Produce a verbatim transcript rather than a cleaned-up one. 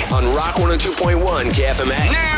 on Rock one oh two point one K F M A. Now